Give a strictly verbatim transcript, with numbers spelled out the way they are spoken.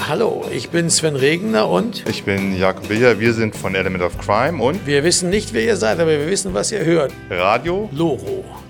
Hallo, ich bin Sven Regner und ich bin Jakob Bilger, wir sind von Element of Crime und wir wissen nicht, wer ihr seid, aber wir wissen, was ihr hört. Radio Loro.